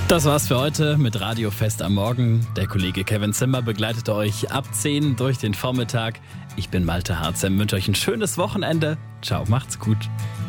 Das war's für heute mit Radio Fest am Morgen. Der Kollege Kevin Zimmer begleitete euch ab 10 durch den Vormittag. Ich bin Malte Harzem, wünsche euch ein schönes Wochenende. Ciao, macht's gut.